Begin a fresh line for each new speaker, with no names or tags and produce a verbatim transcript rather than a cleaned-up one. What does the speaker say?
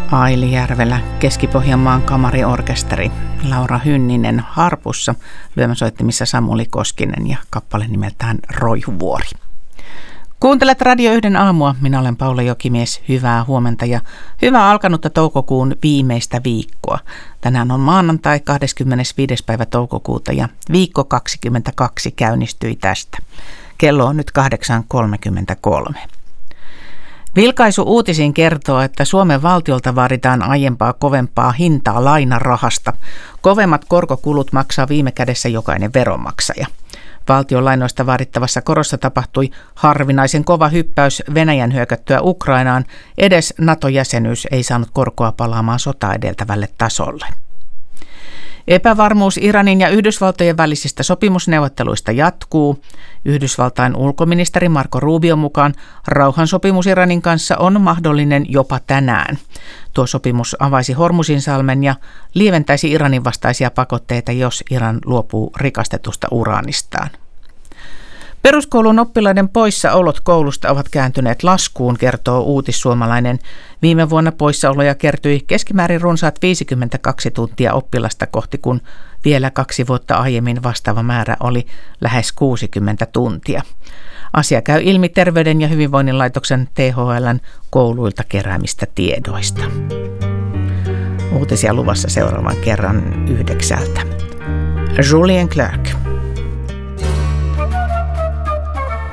Aili Järvelä, Keski-Pohjanmaan kamariorkesteri, Laura Hynninen harpussa, lyömäsoittimissa Samuli Koskinen ja kappale nimeltään Roihuvuori. Kuuntelet Radio yhden aamua, minä olen Paula Jokimies, hyvää huomenta ja hyvää alkanutta toukokuun viimeistä viikkoa. Tänään on maanantai kahdeskymmenesviides päivä toukokuuta ja viikko kaksikymmentäkaksi käynnistyi tästä. Kello on nyt kahdeksan kolmekymmentäkolme. Vilkaisu uutisiin kertoo, että Suomen valtiolta vaaditaan aiempaa kovempaa hintaa lainarahasta. Kovemmat korkokulut maksaa viime kädessä jokainen veronmaksaja. Valtion lainoista vaadittavassa korossa tapahtui harvinaisen kova hyppäys Venäjän hyökättyä Ukrainaan. Edes NATO-jäsenyys ei saanut korkoa palaamaan sotaa edeltävälle tasolle. Epävarmuus Iranin ja Yhdysvaltojen välisistä sopimusneuvotteluista jatkuu. Yhdysvaltain ulkoministeri Marco Rubion mukaan rauhansopimus Iranin kanssa on mahdollinen jopa tänään. Tuo sopimus avaisi Hormuzinsalmen ja lieventäisi Iranin vastaisia pakotteita, jos Iran luopuu rikastetusta uraanistaan. Peruskoulun oppilaiden poissaolot koulusta ovat kääntyneet laskuun, kertoo Uutissuomalainen. Viime vuonna poissaoloja kertyi keskimäärin runsaat viisikymmentäkaksi tuntia oppilasta kohti, kun vielä kaksi vuotta aiemmin vastaava määrä oli lähes kuusikymmentä tuntia. Asia käy ilmi Terveyden ja hyvinvoinnin laitoksen T H L:n kouluilta keräämistä tiedoista. Uutisia luvassa seuraavan kerran yhdeksältä. Julien Clerc.